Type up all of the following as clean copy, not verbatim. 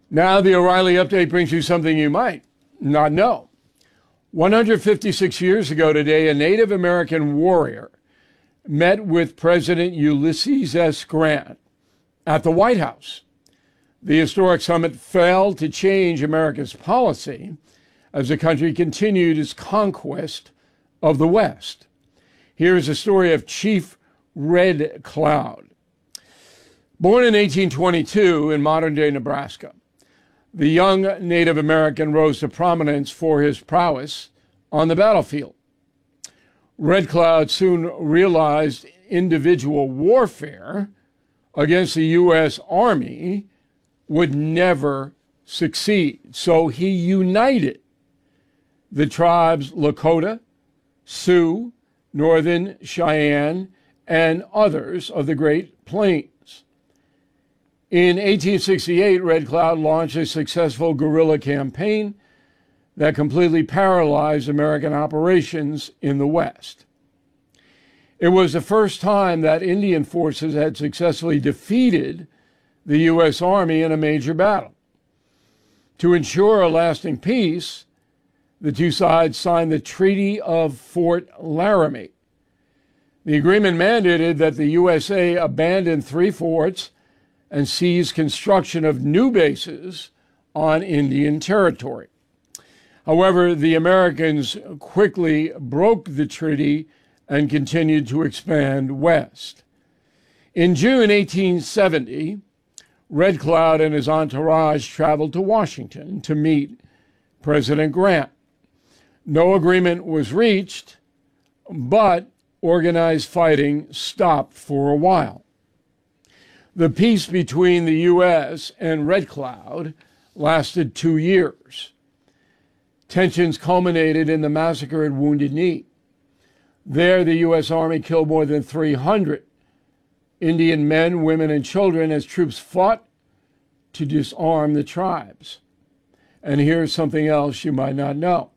Now the O'Reilly Update brings you something you might not know. 156 years ago today, a Native American warrior met with President Ulysses S. Grant at the White House. The historic summit failed to change America's policy as the country continued its conquest of the West. Here's the story of Chief Red Cloud. Born in 1822 in modern-day Nebraska, the young Native American rose to prominence for his prowess on the battlefield. Red Cloud soon realized individual warfare against the U.S. Army would never succeed. So he united the tribes Lakota, Sioux, Northern Cheyenne, and others of the Great Plains. In 1868, Red Cloud launched a successful guerrilla campaign that completely paralyzed American operations in the West. It was the first time that Indian forces had successfully defeated the U.S. Army in a major battle. To ensure a lasting peace, the two sides signed the Treaty of Fort Laramie. The agreement mandated that the USA abandon 3 forts and cease construction of new bases on Indian territory. However, the Americans quickly broke the treaty and continued to expand west. In June 1870, Red Cloud and his entourage traveled to Washington to meet President Grant. No agreement was reached, but organized fighting stopped for a while. The peace between the U.S. and Red Cloud lasted 2 years. Tensions culminated in the massacre at Wounded Knee. There, the U.S. Army killed more than 300 Indian men, women, and children as troops fought to disarm the tribes. And here's something else you might not know.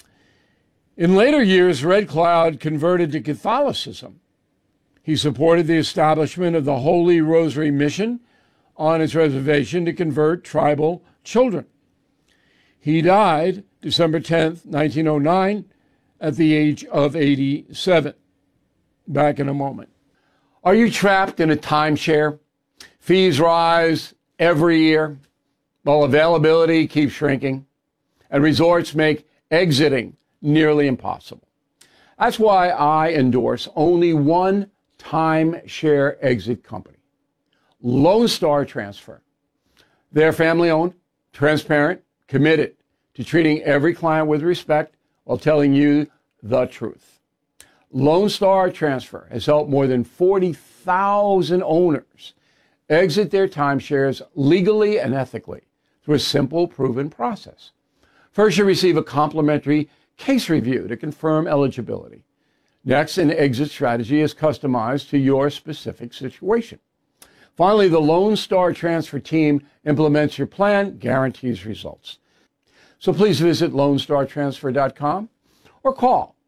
In later years, Red Cloud converted to Catholicism. He supported the establishment of the Holy Rosary Mission on his reservation to convert tribal children. He died December 10th, 1909, at the age of 87. Back in a moment. Are you trapped in a timeshare? Fees rise every year, while availability keeps shrinking, and resorts make exiting nearly impossible. That's why I endorse only one timeshare exit company, Lone Star Transfer. They're family-owned, transparent, committed to treating every client with respect while telling you the truth. Lone Star Transfer has helped more than 40,000 owners exit their timeshares legally and ethically through a simple, proven process. First, you receive a complimentary case review to confirm eligibility. Next, an exit strategy is customized to your specific situation. Finally, the Lone Star Transfer team implements your plan, guarantees results. So please visit LoneStarTransfer.com or call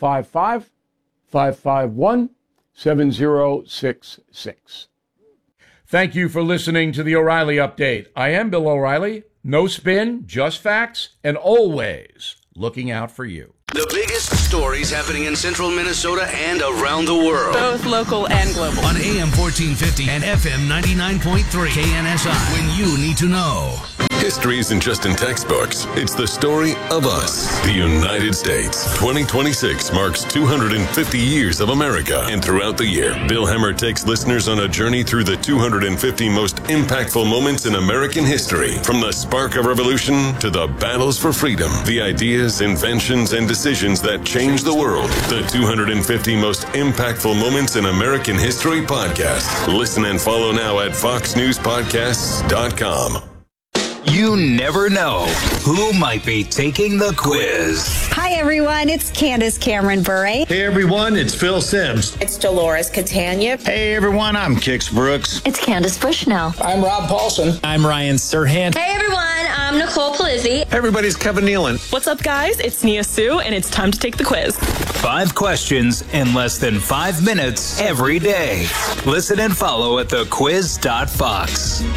855-551-7066. Thank you for listening to the O'Reilly Update. I am Bill O'Reilly. No spin, just facts, and always looking out for you. The biggest stories happening in central Minnesota and around the world. Both local and global. On AM 1450 and FM 99.3 KNSI. When you need to know. History isn't just in textbooks. It's the story of us, the United States. 2026 marks 250 years of America. And throughout the year, Bill Hemmer takes listeners on a journey through the 250 most impactful moments in American history. From the spark of revolution to the battles for freedom, the ideas, inventions, and decisions that changed the world. The 250 most impactful moments in American history podcast. Listen and follow now at foxnewspodcasts.com. You never know who might be taking the quiz. Hi, everyone. It's Candace Cameron Bure. Hey, everyone. It's Phil Sims. It's Dolores Catania. Hey, everyone. I'm Kix Brooks. It's Candace Bushnell. I'm Rob Paulson. I'm Ryan Serhant. Hey, everyone. I'm Nicole Palizzi. Hey, everybody's Kevin Nealon. What's up, guys? It's Nia Sue, and it's time to take the quiz. 5 questions in less than 5 minutes every day. Listen and follow at thequiz.fox.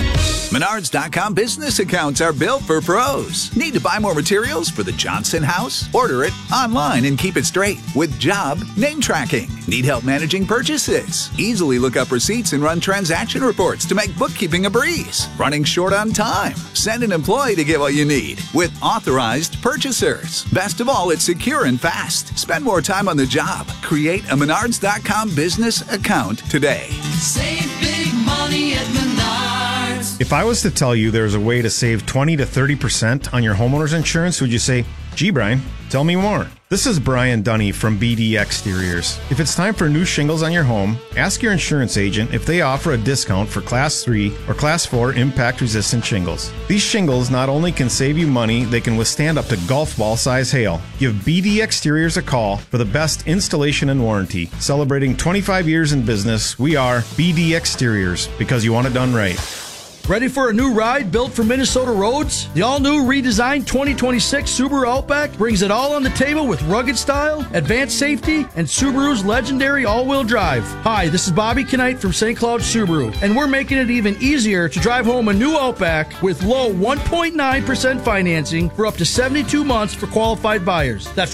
Menards.com business accounts are built for pros. Need to buy more materials for the Johnson house? Order it online and keep it straight with job name tracking. Need help managing purchases? Easily look up receipts and run transaction reports to make bookkeeping a breeze. Running short on time? Send an employee to get what you need with authorized purchasers. Best of all, it's secure and fast. Spend more time on the job. Create a Menards.com business account today. Save big money at Menards. If I was to tell you there's a way to save 20 to 30% on your homeowner's insurance, would you say, gee, Brian, tell me more? This is Brian Dunny from BD Exteriors. If it's time for new shingles on your home, ask your insurance agent if they offer a discount for Class 3 or Class 4 impact-resistant shingles. These shingles not only can save you money, they can withstand up to golf ball size hail. Give BD Exteriors a call for the best installation and warranty. Celebrating 25 years in business, we are BD Exteriors, because you want it done right. Ready for a new ride built for Minnesota roads? The all-new redesigned 2026 Subaru Outback brings it all on the table with rugged style, advanced safety, and Subaru's legendary all-wheel drive. Hi, this is Bobby Knight from St. Cloud Subaru, and we're making it even easier to drive home a new Outback with low 1.9% financing for up to 72 months for qualified buyers. That's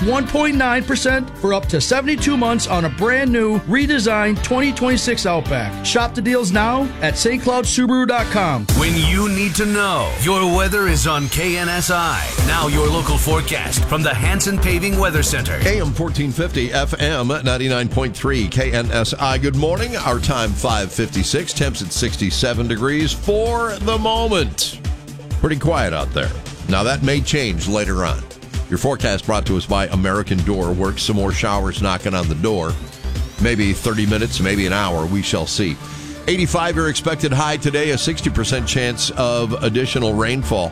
1.9% for up to 72 months on a brand new, redesigned 2026 Outback. Shop the deals now at stcloudsubaru.com. When you need to know, your weather is on KNSI. Now your local forecast from the Hanson Paving Weather Center. AM 1450, FM 99.3 KNSI. Good morning. Our time 5:56. Temps at 67 degrees for the moment. Pretty quiet out there. Now that may change later on. Your forecast brought to us by American Door Works. Some more showers knocking on the door. Maybe 30 minutes, maybe an hour. We shall see. 85 your expected high today, a 60% chance of additional rainfall.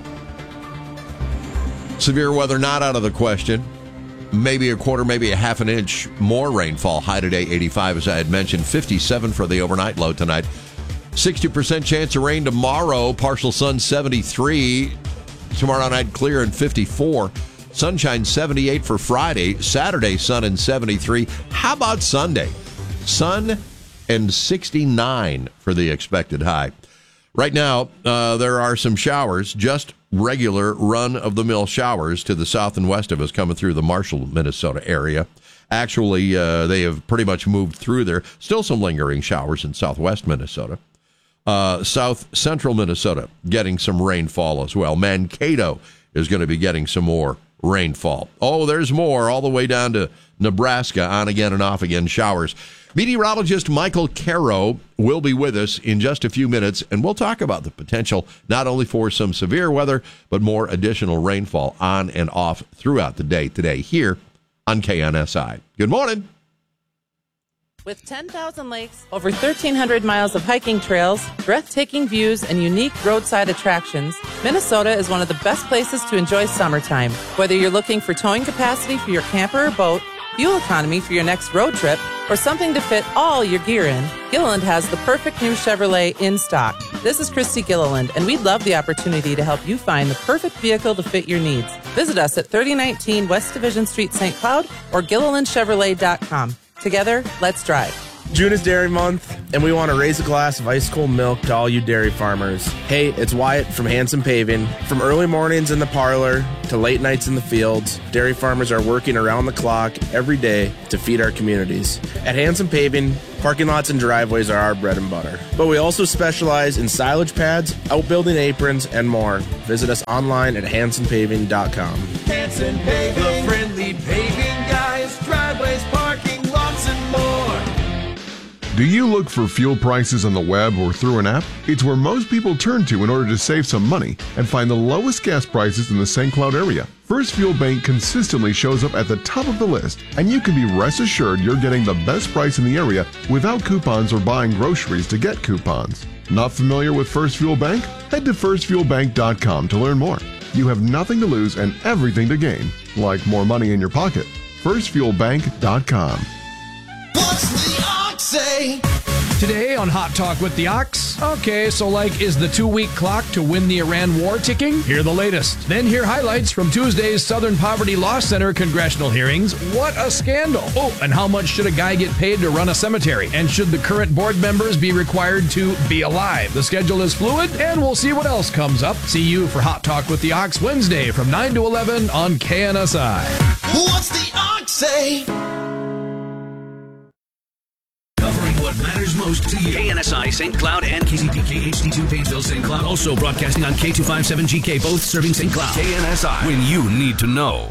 Severe weather not out of the question. Maybe a quarter, maybe a half an inch more rainfall. High today, 85, as I had mentioned. 57 for the overnight low tonight. 60% chance of rain tomorrow. Partial sun, 73. Tomorrow night, clear and 54. Sunshine, 78 for Friday. Saturday, sun and 73. How about Sunday? Sun and 69 for the expected high. Right now, there are some showers, just regular run-of-the-mill showers to the south and west of us coming through the Marshall, Minnesota area. Actually, they have pretty much moved through there. Still some lingering showers in southwest Minnesota. South central Minnesota getting some rainfall as well. Mankato is going to be getting some more rainfall. Oh, there's more all the way down to Nebraska, on again and off again showers. Meteorologist Michael Caro will be with us in just a few minutes, and we'll talk about the potential not only for some severe weather, but more additional rainfall on and off throughout the day today here on KNSI. Good morning. With 10,000 lakes, over 1,300 miles of hiking trails, breathtaking views, and unique roadside attractions, Minnesota is one of the best places to enjoy summertime. Whether you're looking for towing capacity for your camper or boat, fuel economy for your next road trip, or something to fit all your gear in, Gilliland has the perfect new Chevrolet in stock. This is Christy Gilliland, and we'd love the opportunity to help you find the perfect vehicle to fit your needs. Visit us at 3019 West Division Street, St. Cloud, or GillilandChevrolet.com. Together, let's drive. June is Dairy Month, and we want to raise a glass of ice cold milk to all you dairy farmers. Hey, it's Wyatt from Hanson Paving. From early mornings in the parlor to late nights in the fields, dairy farmers are working around the clock every day to feed our communities. At Hanson Paving, parking lots and driveways are our bread and butter. But we also specialize in silage pads, outbuilding aprons, and more. Visit us online at hansonpaving.com. Hanson Paving, the friendly paving guys, driveways, parking lots, and more. Do you look for fuel prices on the web or through an app? It's where most people turn to in order to save some money and find the lowest gas prices in the St. Cloud area. First Fuel Bank consistently shows up at the top of the list, and you can be rest assured you're getting the best price in the area without coupons or buying groceries to get coupons. Not familiar with First Fuel Bank? Head to firstfuelbank.com to learn more. You have nothing to lose and everything to gain, like more money in your pocket. firstfuelbank.com. What's the ox say? Today on Hot Talk with the Ox. Okay, so is the 2-week clock to win the Iran war ticking? Hear the latest. Then hear highlights from Tuesday's Southern Poverty Law Center congressional hearings. What a scandal. Oh, and how much should a guy get paid to run a cemetery? And should the current board members be required to be alive? The schedule is fluid, and we'll see what else comes up. See you for Hot Talk with the Ox Wednesday from 9 to 11 on KNSI. What's the Ox say? What matters most to you. KNSI St. Cloud and KZPK HD2 Painesville St. Cloud. Also broadcasting on K257GK, both serving St. Cloud. KNSI, when you need to know.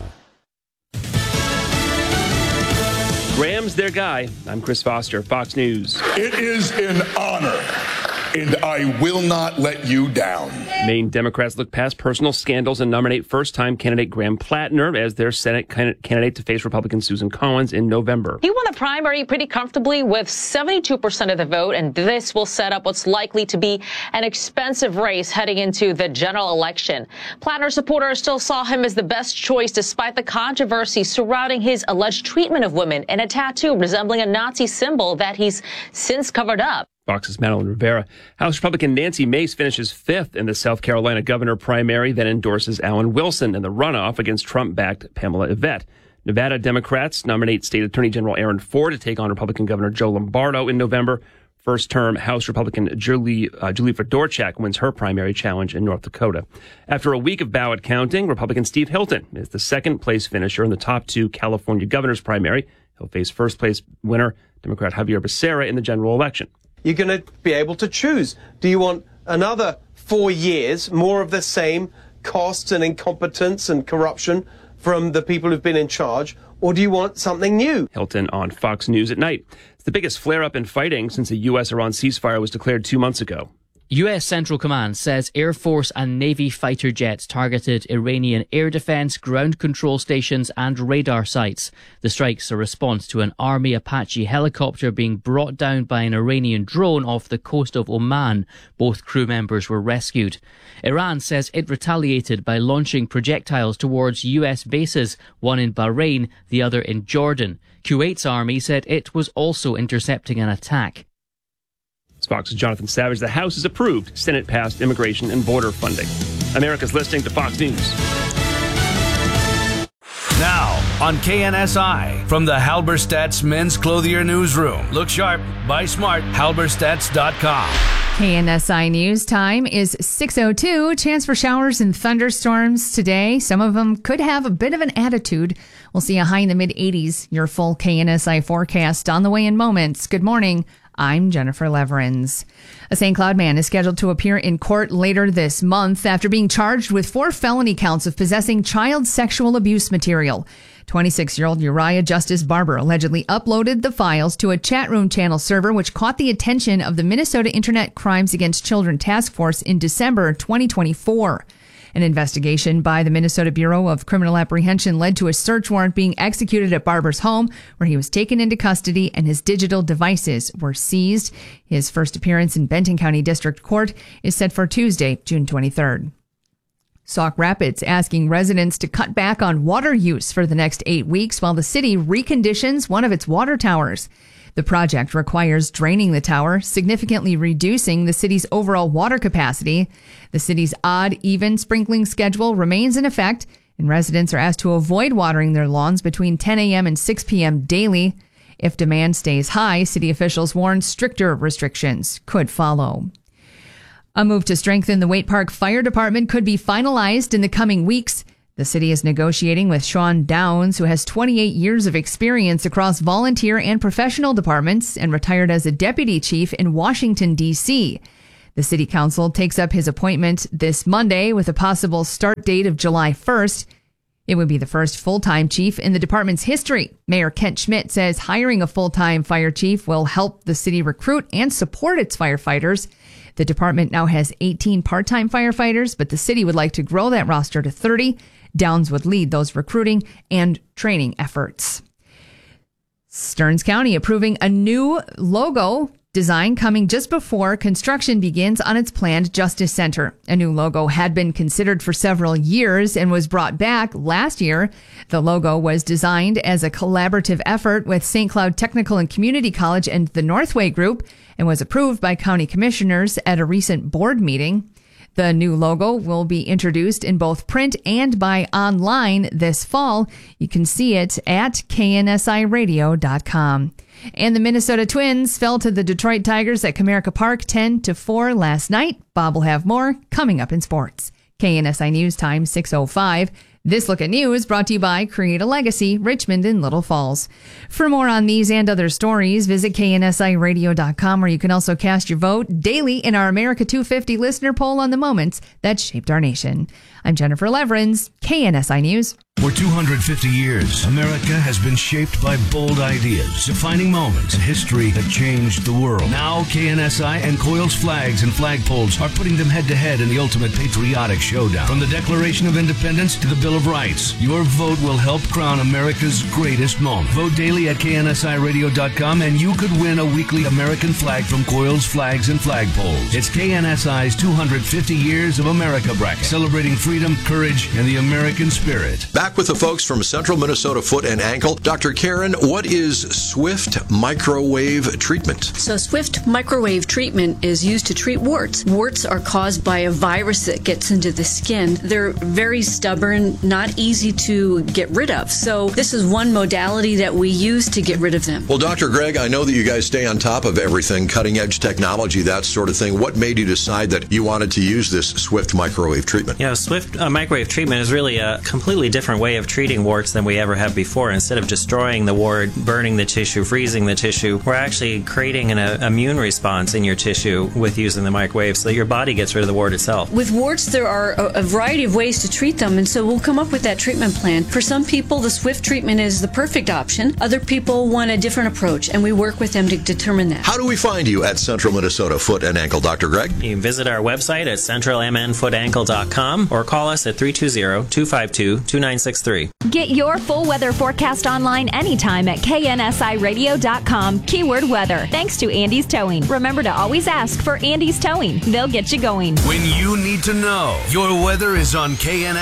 Graham's their guy. I'm Chris Foster, Fox News. It is an honor, and I will not let you down. Maine Democrats look past personal scandals and nominate first-time candidate Graham Plattner as their Senate candidate to face Republican Susan Collins in November. He won the primary pretty comfortably with 72% of the vote, and this will set up what's likely to be an expensive race heading into the general election. Plattner supporters still saw him as the best choice despite the controversy surrounding his alleged treatment of women and a tattoo resembling a Nazi symbol that he's since covered up. Fox's Madeline Rivera. House Republican Nancy Mace finishes 5th in the South Carolina governor primary, then endorses Alan Wilson in the runoff against Trump-backed Pamela Yvette. Nevada Democrats nominate State Attorney General Aaron Ford to take on Republican Governor Joe Lombardo in November. First-term House Republican Julie Fedorchak wins her primary challenge in North Dakota. After a week of ballot counting, Republican Steve Hilton is the second-place finisher in the top 2 California governor's primary. He'll face first-place winner Democrat Javier Becerra in the general election. You're going to be able to choose. Do you want another 4 years, more of the same costs and incompetence and corruption from the people who've been in charge, or do you want something new? Hilton on Fox News at night. It's the biggest flare-up in fighting since the U.S.-Iran ceasefire was declared 2 months ago. U.S. Central Command says Air Force and Navy fighter jets targeted Iranian air defense, ground control stations and radar sites. The strike's a response to an Army Apache helicopter being brought down by an Iranian drone off the coast of Oman. Both crew members were rescued. Iran says it retaliated by launching projectiles towards U.S. bases, one in Bahrain, the other in Jordan. Kuwait's army said it was also intercepting an attack. Fox's Jonathan Savage. The House has approved Senate passed immigration and border funding. America's listening to Fox News. Now on KNSI from the Halberstadt's Men's Clothier Newsroom. Look sharp, buy smart, halberstadts.com. KNSI News time is 6:02. Chance for showers and thunderstorms today. Some of them could have a bit of an attitude. We'll see a high in the mid-80s. Your full KNSI forecast on the way in moments. Good morning. I'm Jennifer Leverins. A St. Cloud man is scheduled to appear in court later this month after being charged with 4 felony counts of possessing child sexual abuse material. 26-year-old Uriah Justice Barber allegedly uploaded the files to a chat room channel server, which caught the attention of the Minnesota Internet Crimes Against Children Task Force in December 2024. An investigation by the Minnesota Bureau of Criminal Apprehension led to a search warrant being executed at Barber's home, where he was taken into custody and his digital devices were seized. His first appearance in Benton County District Court is set for Tuesday, June 23rd. Sauk Rapids asking residents to cut back on water use for the next 8 weeks while the city reconditions one of its water towers. The project requires draining the tower, significantly reducing the city's overall water capacity. The city's odd-even sprinkling schedule remains in effect, and residents are asked to avoid watering their lawns between 10 a.m. and 6 p.m. daily. If demand stays high, city officials warn stricter restrictions could follow. A move to strengthen the Waite Park Fire Department could be finalized in the coming weeks. The city is negotiating with Sean Downs, who has 28 years of experience across volunteer and professional departments and retired as a deputy chief in Washington, D.C. The city council takes up his appointment this Monday with a possible start date of July 1st. It would be the first full-time chief in the department's history. Mayor Kent Schmidt says hiring a full-time fire chief will help the city recruit and support its firefighters. The department now has 18 part-time firefighters, but the city would like to grow that roster to 30. Downs would lead those recruiting and training efforts. Stearns County approving a new logo design coming just before construction begins on its planned Justice Center. A new logo had been considered for several years and was brought back last year. The logo was designed as a collaborative effort with St. Cloud Technical and Community College and the Northway Group and was approved by county commissioners at a recent board meeting. The new logo will be introduced in both print and by online this fall. You can see it at KNSIRadio.com. And the Minnesota Twins fell to the Detroit Tigers at Comerica Park 10-4 last night. Bob will have more coming up in sports. KNSI News Time 6:05. This Look at News brought to you by Create a Legacy, Richmond and Little Falls. For more on these and other stories, visit KNSIRadio.com, where you can also cast your vote daily in our America 250 listener poll on the moments that shaped our nation. I'm Jennifer Leverins, KNSI News. For 250 years, America has been shaped by bold ideas, defining moments in history that changed the world. Now, KNSI and Coils Flags and Flagpoles are putting them head-to-head in the ultimate patriotic showdown. From the Declaration of Independence to the Bill of Rights, your vote will help crown America's greatest moment. Vote daily at KNSIRadio.com and you could win a weekly American flag from Coils Flags and Flagpoles. It's KNSI's 250 Years of America bracket, celebrating freedom, courage, and the American spirit. Back with the folks from Central Minnesota Foot and Ankle. Dr. Karen, what is Swift microwave treatment? So Swift microwave treatment is used to treat warts. Warts are caused by a virus that gets into the skin. They're very stubborn, not easy to get rid of. So this is one modality that we use to get rid of them. Well, Dr. Greg, I know that you guys stay on top of everything, cutting edge technology, that sort of thing. What made you decide that you wanted to use this Swift microwave treatment? You know, Swift microwave treatment is really a completely different way of treating warts than we ever have before. Instead of destroying the wart, burning the tissue, freezing the tissue, we're actually creating an immune response in your tissue with using the microwave so that your body gets rid of the wart itself. With warts, there are a variety of ways to treat them, and so we'll come up with that treatment plan. For some people, the Swift treatment is the perfect option. Other people want a different approach, and we work with them to determine that. How do we find you at Central Minnesota Foot and Ankle, Dr. Greg? You can visit our website at centralmnfootankle.com or call us at 320-252-2963. Get your full weather forecast online anytime at KNSIRadio.com, keyword weather. Thanks to Andy's Towing. Remember to always ask for Andy's Towing. They'll get you going. When you need to know, your weather is on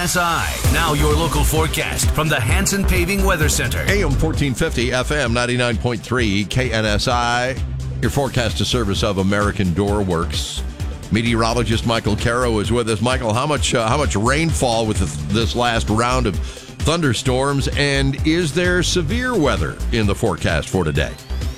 KNSI. Now your local forecast from the Hanson Paving Weather Center. AM 1450, FM 99.3, KNSI. Your forecast to service of American Door Works. Meteorologist Michael Caro is with us. Michael, how much rainfall with this last round of thunderstorms, and is there severe weather in the forecast for today?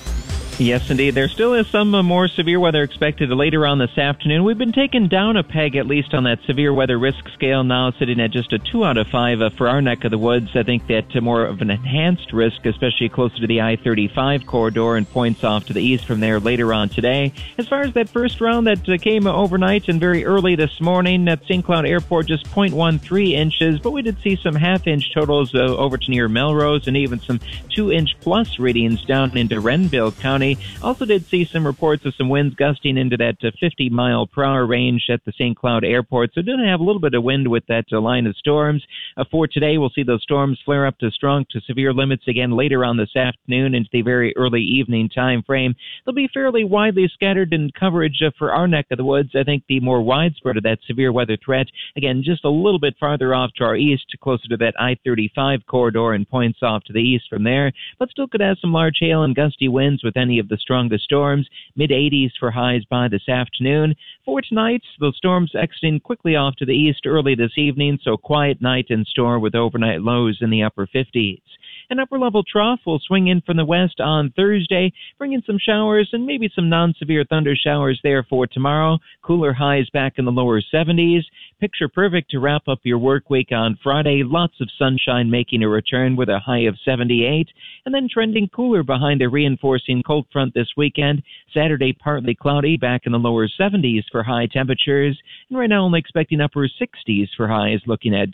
Yes, indeed. There still is some more severe weather expected later on this afternoon. We've been taken down a peg, at least on that severe weather risk scale, now sitting at just a 2 out of 5 for our neck of the woods. I think that more of an enhanced risk, especially closer to the I-35 corridor and points off to the east from there later on today. As far as that first round that came overnight and very early this morning at St. Cloud Airport, just 0.13 inches, but we did see some half-inch totals over to near Melrose and even some 2-inch plus readings down into Renville County. Also did see some reports of some winds gusting into that 50-mile-per-hour range at the St. Cloud Airport. So did have a little bit of wind with that line of storms. For today, we'll see those storms flare up to strong to severe limits again later on this afternoon into the very early evening time frame. They'll be fairly widely scattered in coverage for our neck of the woods. I think the more widespread of that severe weather threat, again, just a little bit farther off to our east, closer to that I-35 corridor and points off to the east from there. But still could have some large hail and gusty winds with any of the strongest storms, mid-80s for highs by this afternoon. For tonight, those storms exiting quickly off to the east early this evening, so quiet night in store with overnight lows in the upper 50s. An upper-level trough will swing in from the west on Thursday, bringing some showers and maybe some non-severe thunder showers there for tomorrow. Cooler highs back in the lower 70s. Picture perfect to wrap up your work week on Friday. Lots of sunshine making a return with a high of 78. And then trending cooler behind a reinforcing cold front this weekend. Saturday, partly cloudy, back in the lower 70s for high temperatures. And right now only expecting upper 60s for highs, looking at